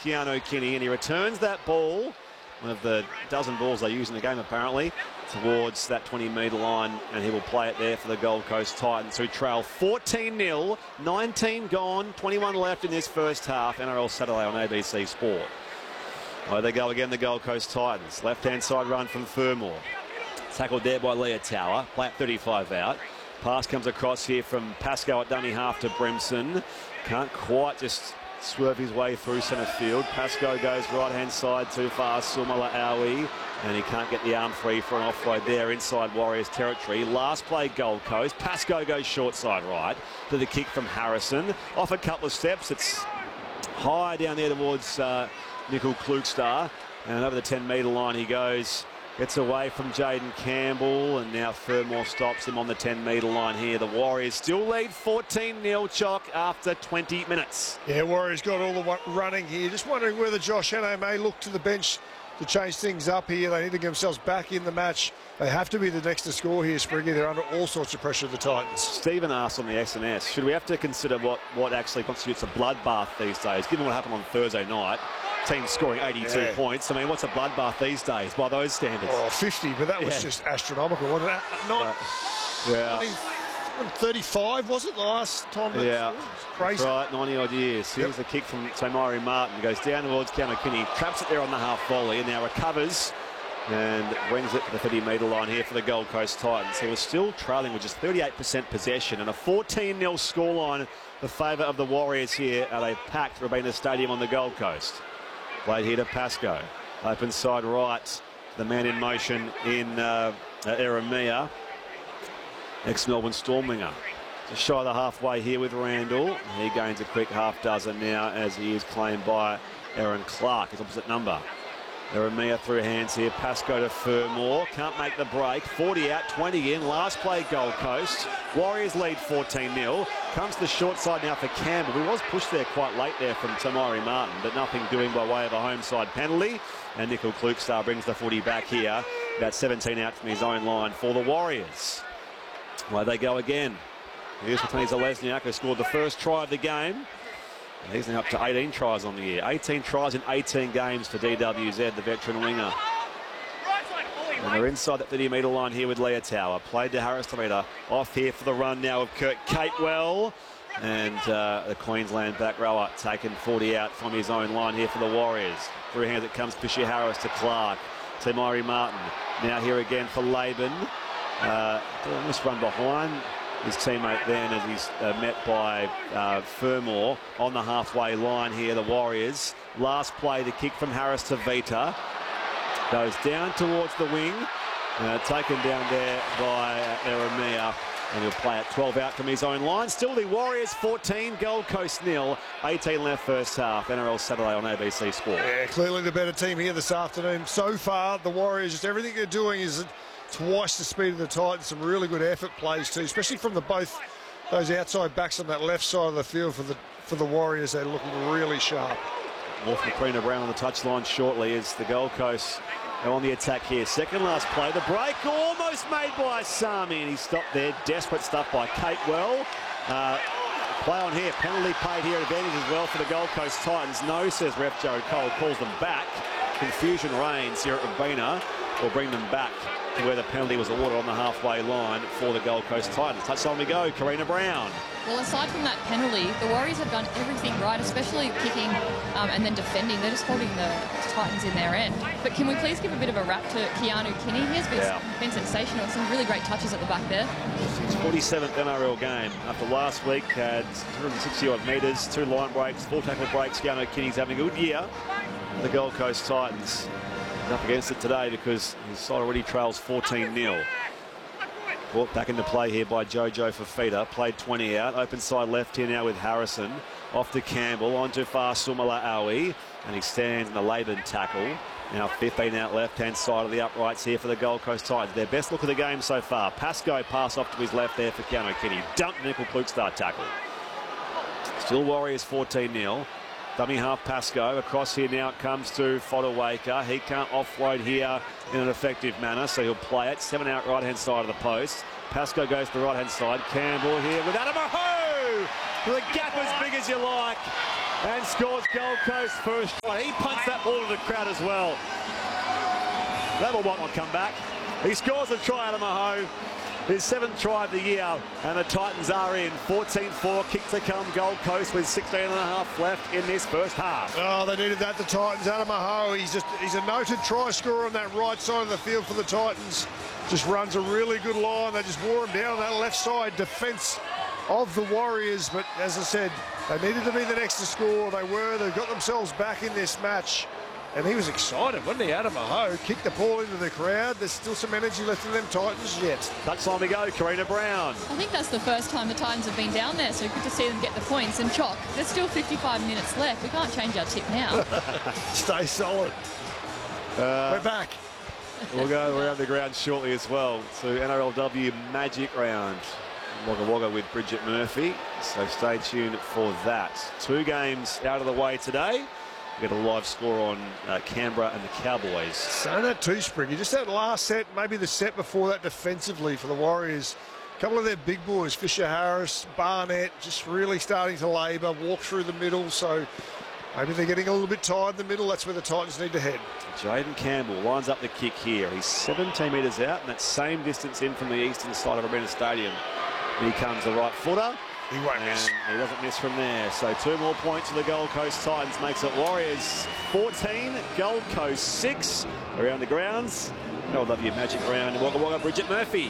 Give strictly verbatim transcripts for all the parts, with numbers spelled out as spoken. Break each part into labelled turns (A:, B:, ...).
A: Keanu Kinney, and he returns that ball, one of the dozen balls they use in the game apparently, towards that twenty metre line, and he will play it there for the Gold Coast Titans, who trail fourteen nil, nineteen gone, twenty-one left in this first half. N R L Saturday on A B C Sport. Oh, they go again, the Gold Coast Titans. Left-hand side run from Fermor. Tackled there by Leah Tower. Play at thirty-five out. Pass comes across here from Pascoe at dummy half to Brimson. Can't quite just swerve his way through centre field. Pascoe goes right-hand side too far. Sumala Aui. And he can't get the arm free for an offload there inside Warriors territory. Last play, Gold Coast. Pascoe goes short side right to the kick from Harrison. Off a couple of steps. It's high down there towards uh, Nickel Klukstar. And over the ten metre line he goes. Gets away from Jaden Campbell, and now Fermor stops him on the ten metre line here. The Warriors still lead fourteen nil, Chock, after twenty minutes.
B: Yeah, Warriors got all the running here. Just wondering whether Josh Hannay may look to the bench to change things up here. They need to get themselves back in the match. They have to be the next to score here, Spriggy. They're under all sorts of pressure, the Titans.
A: Stephen asked on the S N S, should we have to consider what, what actually constitutes a bloodbath these days, given what happened on Thursday night? Team scoring eighty-two yeah. points. I mean, what's a bloodbath these days by those standards?
B: Oh, fifty, but that was yeah. just astronomical, wasn't it? Not,
A: yeah.
B: I mean, thirty-five, was it, the last time?
A: Yeah.
B: Crazy.
A: Right, ninety odd years. Here's yep. the kick from Tomari Martin. Goes down towards Keanu Kinney. Traps it there on the half volley and now recovers and brings it to the thirty metre line here for the Gold Coast Titans. He was still trailing with just thirty-eight percent possession and a fourteen nil scoreline, the favour of the Warriors here at a packed Robina Stadium on the Gold Coast. Played here to Pascoe. Open side right. The man in motion in uh, Eremia. Ex-Melbourne Stormwinger. Just shy of the halfway here with Randall. He gains a quick half dozen now as he is claimed by Aaron Clark, his opposite number. Eremia through hands here. Pascoe to Fermor. Can't make the break. forty out, twenty in. Last play, Gold Coast. Warriors lead fourteen nil. Comes to the short side now for Campbell. He was pushed there quite late there from Tomari Martin, but nothing doing by way of a home side penalty. And Nickel Klukstar brings the footy back here. About seventeen out from his own line for the Warriors. Away they go again. Here's Mataniza Lesniak, who scored the first try of the game. And he's now up to eighteen tries on the year. eighteen tries in eighteen games for D W Z, the veteran winger. And they're inside that thirty metre line here with Leah Tower. Played to Harris Tamita. Off here for the run now of Kurt Catewell. And uh, the Queensland back rower taken forty out from his own line here for the Warriors. Through hands it comes Fisher Harris to Clark. Tamari Martin. Now here again for Laban. Uh, almost run behind his teammate then as he's uh, met by uh, Fermor on the halfway line here, the Warriors. Last play, the kick from Harris to Vita. Goes down towards the wing. Uh, taken down there by uh, Eremia. And he'll play it twelve out from his own line. Still the Warriors fourteen, Gold Coast nil. eighteen left first half. N R L Saturday on A B C Sport.
B: Yeah, clearly the better team here this afternoon. So far, the Warriors, just everything they're doing is twice the speed of the Titans. Some really good effort plays too, especially from the both those outside backs on that left side of the field for the for the Warriors. They're looking really sharp.
A: Wolf McCreena Brown on the touchline shortly as the Gold Coast are on the attack here. Second last play, the break almost made by Sami, and he stopped there. Desperate stuff by Catewell. Uh, play on here, penalty paid here, advantage as well for the Gold Coast Titans. No, says ref Joe Cole, calls them back. Confusion reigns here at Robina. Will bring them back to where the penalty was awarded on the halfway line for the Gold Coast Titans. Touchline we go, Karina Brown.
C: Well, aside from that penalty, the Warriors have done everything right, especially kicking um, and then defending. They're just holding the Titans in their end. But can we please give a bit of a rap to Keanu Kinney? He has been, yeah. been sensational. Some really great touches at the back there.
A: His forty-seventh N R L game. After last week, had one hundred sixty odd metres, two line breaks, four tackle breaks. Keanu Kinney's having a good year. The Gold Coast Titans up against it today because his side already trails fourteen nil. Brought back into play here by Jojo Fafita. Played twenty out. Open side left here now with Harrison. Off to Campbell. On to far Sumala Aui. And he stands in the Laban tackle. Now fifteen out left-hand side of the uprights here for the Gold Coast Titans. Their best look of the game so far. Pascoe pass off to his left there for Keanu Kinney. Dumped Nickel Klukstar tackle. Still Warriors fourteen nil. Dummy half Pascoe. Across here now it comes to Fodawaker. He can't offload here in an effective manner, so he'll play it. Seven out right-hand side of the post. Pascoe goes to the right-hand side. Campbell here with Adamaho! With a gap as big as you like. and scores Gold Coast first try. He punts that ball to the crowd as well. That'll want to come back. He scores a try out of Maho. His seventh try of the year, and the Titans are in. fourteen four, kick to come, Gold Coast with sixteen and a half left in this first half.
B: Oh, they needed that, the Titans. Adam Maho, he's just he's a noted try scorer on that right side of the field for the Titans. Just runs a really good line. They just wore him down on that left side defence of the Warriors. But as I said, they needed to be the next to score. They were. They got themselves back in this match. And he was excited, wasn't he? Adam Maho kicked the ball into the crowd. There's still some energy left in them Titans yet.
A: Touchline we go, Karina Brown.
C: I think that's the first time the Titans have been down there, so good to see them get the points. And Chock, there's still fifty-five minutes left. We can't change our tip now.
B: Stay solid.
A: Uh,
B: We're back.
A: We'll go around the ground shortly as well to N R L W Magic Round. Wagga Wagga with Bridget Murphy. So stay tuned for that. Two games out of the way today. We get a live score on uh, Canberra and the Cowboys.
B: Saying that too, Springy. Just that last set, maybe the set before that defensively for the Warriors. A couple of their big boys, Fisher Harris, Barnett, just really starting to labour, walk through the middle. So maybe they're getting a little bit tired in the middle. That's where the Titans need to head.
A: Jaden Campbell lines up the kick here. He's seventeen metres out, and that same distance in from the eastern side of Arena Stadium. Here comes the right footer.
B: He won't
A: and
B: miss.
A: He doesn't miss from there. So two more points for the Gold Coast Titans makes it Warriors fourteen, Gold Coast six. Around the grounds, N R L W Magic Round. Wagga Wagga, Bridget Murphy.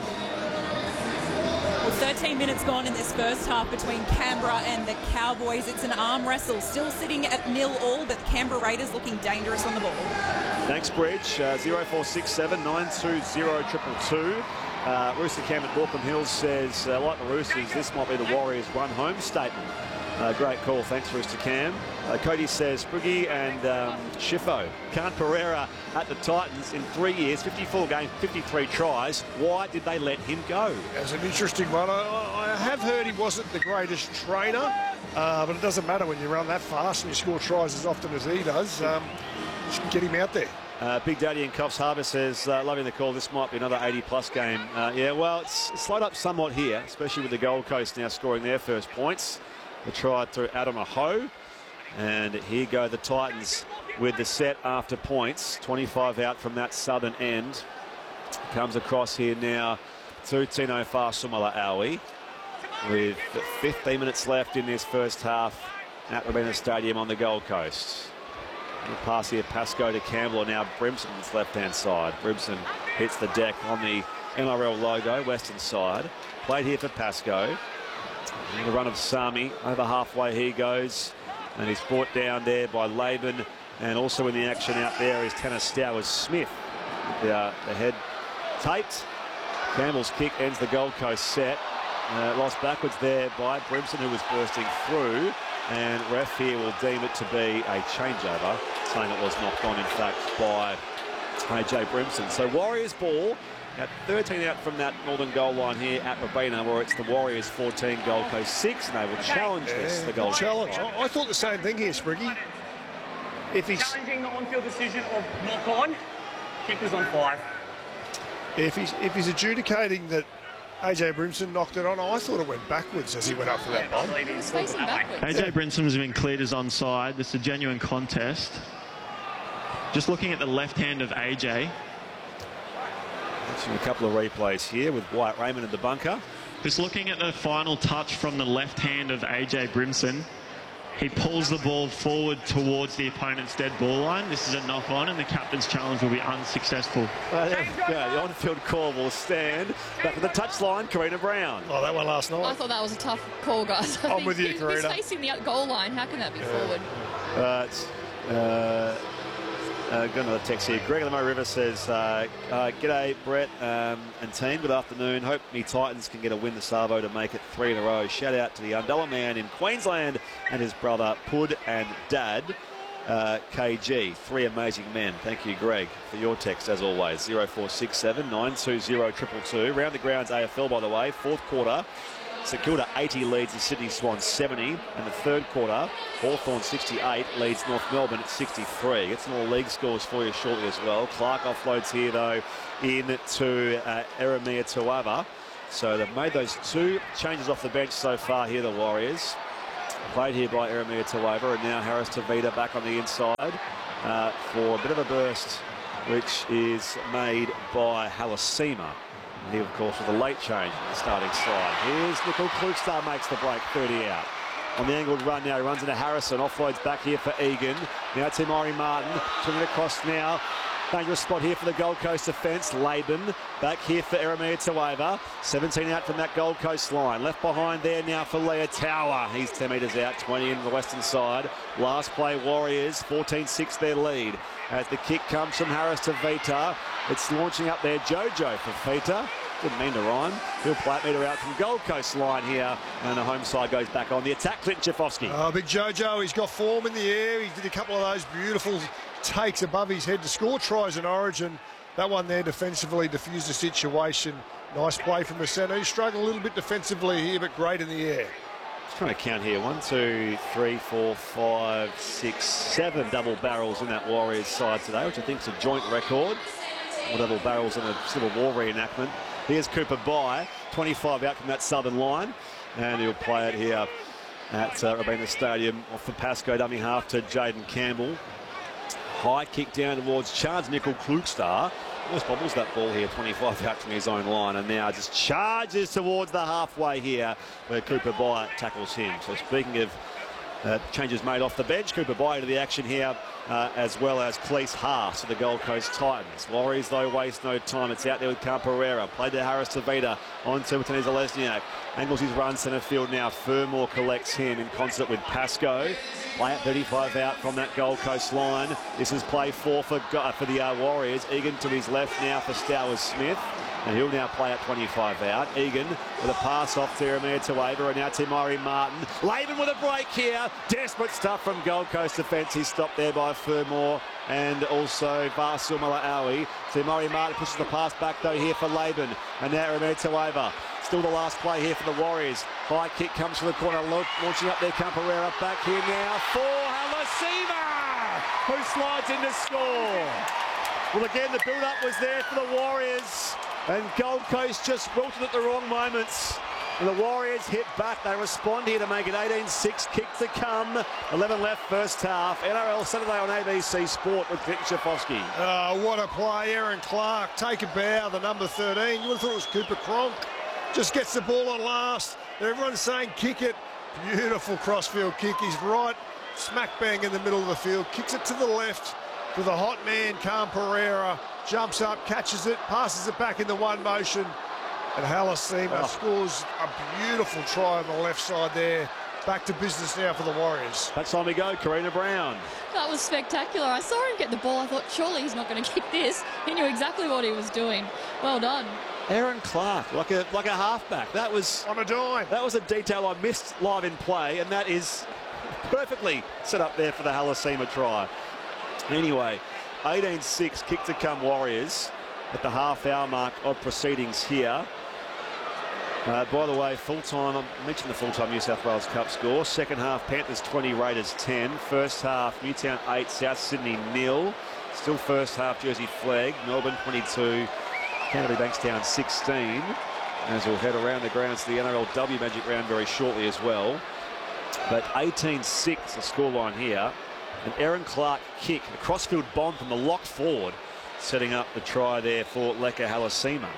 D: Well, thirteen minutes gone in this first half between Canberra and the Cowboys. It's an arm wrestle, still sitting at nil all, but the Canberra Raiders looking dangerous on the ball.
A: Thanks, Bridge. Uh, zero four six seven nine two zero triple two. Uh, Rooster Cam at Baulkham Hills says, uh, like the Roosters, this might be the Warriors' run-home statement. Uh, great call. Thanks, Rooster Cam. Uh, Cody says, Spriggy and um, Schiffo. Khan Pereira at the Titans in three years, fifty-four games, fifty-three tries. Why did they let him go?
B: That's an interesting one. I, I have heard he wasn't the greatest trainer, uh, but it doesn't matter when you run that fast and you score tries as often as he does. Um, just get him out there.
A: Uh, Big Daddy in Coffs Harbour says, uh, loving the call, this might be another eighty plus game. Uh, yeah, well, it's slowed up somewhat here, especially with the Gold Coast now scoring their first points. The try to Adam Aho. And here go the Titans with the set after points. twenty-five out from that southern end. Comes across here now to Tino Fa'asumala Aui with fifteen minutes left in this first half at Arena Stadium on the Gold Coast. Pass here, Pascoe to Campbell, and now Brimson's left-hand side. Brimson hits the deck on the N R L logo, western side. Played here for Pascoe. And the run of Sami, over halfway he goes. And he's brought down there by Laban. And also in the action out there is Tanner Stowers-Smith. The, uh, the head taped. Campbell's kick ends the Gold Coast set. Uh, lost backwards there by Brimson, who was bursting through. And ref here will deem it to be a changeover, saying it was knocked on, in fact, by A J Brimson. So Warriors ball at thirteen out from that northern goal line here at Robina, where it's the Warriors fourteen, Gold Coast six, and they will challenge this,
B: Yeah,
A: the Gold
B: challenge.
A: Coast.
B: I, I thought the same thing here, Spriggy. If he's
E: Challenging the on-field decision of knock on, kickers on five.
B: if he's if he's adjudicating that A J Brimson knocked it on, I thought it went backwards as he went up for that bomb.
C: He's facing backwards.
F: A J Brinson's been cleared as onside. This is a genuine contest. Just looking at the left hand of A J.
A: Watching a couple of replays here with Wyatt Raymond in the bunker.
F: Just looking at the final touch from the left hand of A J Brimson. He pulls the ball forward towards the opponent's dead ball line. This is a knock on, and the captain's challenge will be unsuccessful.
A: Uh, yeah, the on-field call will stand. Back at the touchline, Karina Brown.
B: Oh, that one last night.
C: I thought that was a tough call, guys. I
B: I'm
C: think
B: with you,
C: he- He's
B: Karina.
C: facing the goal line. How can that be forward?
A: Uh, it's, uh, uh, got another text here. Greg of the Mo River says, uh, uh, g'day, Brett um, and team. Good afternoon. Hope me Titans can get a win the Savo to make it three in a row. Shout out to the Undella man in Queensland and his brother Pud and Dad, uh, K G. Three amazing men. Thank you, Greg, for your text as always. zero four six seven nine two zero two two two. Round the grounds A F L, by the way. Fourth quarter. St Kilda eighty leads the Sydney Swans seventy, and the third quarter Hawthorn sixty-eight leads North Melbourne at sixty-three. Get some more league scores for you shortly as well. Clark offloads here though into uh, Eremia Tuava. So they've made those two changes off the bench so far here, the Warriors. Played here by Eremia Tawava, and now Harris Tavita back on the inside uh, for a bit of a burst, which is made by Halasima. He, of course, with a late change in the starting side. Here's Nickel Klugstar, makes the break, thirty out. On the angled run now, he runs into Harrison, offloads back here for Egan. Now Timari Martin, swinging across now. Dangerous spot here for the Gold Coast defence. Laban back here for Eremia Tawava. seventeen out from that Gold Coast line. Left behind there now for Leah Tower. He's ten metres out, twenty in the western side. Last play Warriors, fourteen six their lead. As the kick comes from Harris to Vita. It's launching up there, Jojo for Vita. Didn't mean to rhyme. He'll play meter out from Gold Coast line here, and the home side goes back on the attack. Clint Jafowski.
B: Oh, big Jojo, he's got form in the air. He did a couple of those beautiful takes above his head to score tries in Origin. That one there defensively diffused the situation. Nice play from the centre. He's struggling a little bit defensively here, but great in the air.
A: Just trying to count here. One, two, three, four, five, six, seven double barrels in that Warriors side today, which I think is a joint record. Or double barrels in a Civil War reenactment. Here's Cooper By, twenty-five out from that southern line, and he'll play it here at uh, Robina Stadium off the Pasco dummy half to Jaden Campbell. High kick down towards Charles Nickel Klugstar. Almost bobbles that ball here, twenty-five out from his own line, and now just charges towards the halfway here where Cooper By tackles him. So speaking of uh, changes made off the bench, Cooper By to the action here, uh, as well as Cleese Haas to the Gold Coast Titans. Warriors, though, waste no time. It's out there with Camperera. Played to Harris Tavita on to Martinez Lesniak. Angles his run centre field now. Fermor collects him in concert with Pasco. Play at thirty-five out from that Gold Coast line. This is play four for, uh, for the uh, Warriors. Egan to his left now for Stowers Smith. And he'll now play at twenty-five out. Egan with a pass off to Eremia Tawava, and now Timari Martin. Laban with a break here. Desperate stuff from Gold Coast defence. He's stopped there by Fermor and also Vasil Malaawi. Timari Martin pushes the pass back though here for Laban. And now Eremia Tawava. Still the last play here for the Warriors. High kick comes from the corner, launching up there. Camperera back here now for Halasima, who slides in to score. Well, again, the build-up was there for the Warriors, and Gold Coast just wilted at the wrong moments. And the Warriors hit back. They respond here to make it eighteen six. Kick to come. eleven left first half. N R L Saturday on A B C Sport with Clint Jafowski.
B: Oh, what a play. Aaron Clark, take a bow, the number thirteen. You would have thought it was Cooper Cronk. Just gets the ball on last. Everyone's saying kick it. Beautiful crossfield kick. He's right smack bang in the middle of the field. Kicks it to the left to the hot man, Camperera. Jumps up, catches it, passes it back in the one motion. And Halasima oh. scores a beautiful try on the left side there. Back to business now for the Warriors.
A: That's time we go, Karina Brown.
C: That was spectacular. I saw him get the ball. I thought, surely he's not going to kick this. He knew exactly what he was doing. Well done.
A: Aaron Clark, like a like a halfback. That was
B: on a dime.
A: That was a detail I missed live in play, and that is perfectly set up there for the Halasima try. Anyway, eighteen six, kick to come Warriors at the half-hour mark of proceedings here. Uh, by the way, full-time, I mentioned the full-time New South Wales Cup score. Second half, Panthers twenty, Raiders ten. First half, Newtown eight, South Sydney nil. Still first half, Jersey flag. Melbourne twenty-two, Canterbury Bankstown sixteen. As we'll head around the grounds to the N R L W Magic Round very shortly as well. But eighteen six, the scoreline here. An Aaron Clark kick, a crossfield bomb from the lock forward, setting up the try there for Leka Halasima.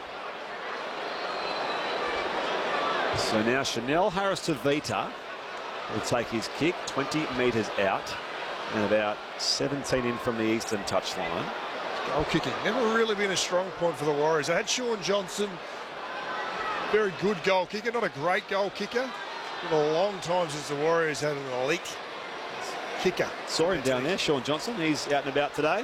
A: So now Chanel Harris Tavita will take his kick, twenty metres out, and about seventeen in from the eastern touchline.
B: Goal kicking, never really been a strong point for the Warriors. They had Sean Johnson, very good goal kicker, not a great goal kicker. Been a long time since the Warriors had an elite kicker.
A: Saw him down there, Sean Johnson. He's out and about today.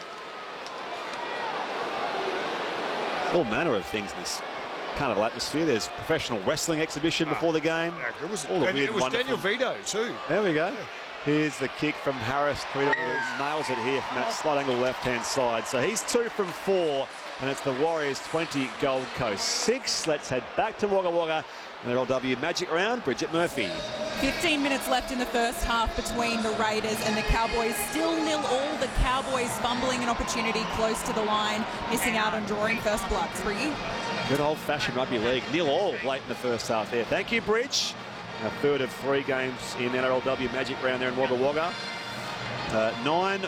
A: All manner of things in this carnival atmosphere. There's professional wrestling exhibition before the game.
B: Yeah, it was,
A: All the
B: and
A: weird,
B: it was Daniel Vito too.
A: There we go.
B: Yeah.
A: Here's the kick from Harris. Nails it here from that slight angle left-hand side. So he's two from four, and it's the Warriors twenty, Gold Coast six. Let's head back to Wagga Wagga. N R L W Magic Round, Bridget Murphy.
D: fifteen minutes left in the first half between the Raiders and the Cowboys. Still nil all. The Cowboys fumbling an opportunity close to the line, missing out on drawing first blood. Spriggy.
A: Good old-fashioned rugby league. Nil all late in the first half there. Thank you, Bridge. a third of three games in N R L W Magic round there in Wagga Wagga. Uh, nine